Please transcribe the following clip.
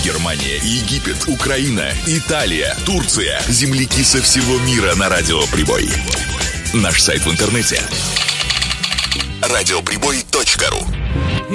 Германия, Египет, Украина, Италия, Турция. Земляки со всего мира на Радио Прибой. Наш сайт в интернете — радиоприбой.ру.